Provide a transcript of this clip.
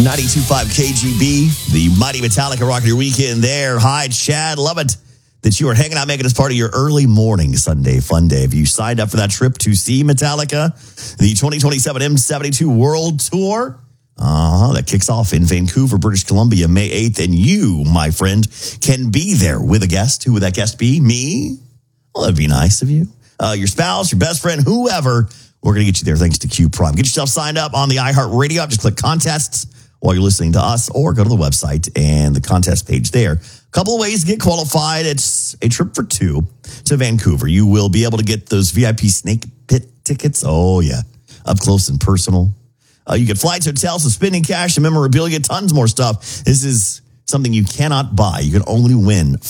92.5 KGB, the mighty Metallica rock your weekend there. Hi, Chad. Love it that you are hanging out, making us part of your early morning Sunday fun day. Have you signed up for that trip to see Metallica, the 2027 M72 World Tour? That kicks off in Vancouver, British Columbia, May 8th. And you, my friend, can be there with a guest. Who would that guest be? Me? Well, that'd be nice of you. Your spouse, your best friend, whoever. We're going to get you there thanks to Q Prime. Get yourself signed up on the iHeartRadio app. Just click contests while you're listening to us, or go to the website and the contest page there. A couple of ways to get qualified. It's a trip for two to Vancouver. You will be able to get those VIP snake pit tickets. Oh, yeah. Up close and personal. You get flights, hotels, spending cash, and memorabilia, tons more stuff. This is something you cannot buy. You can only win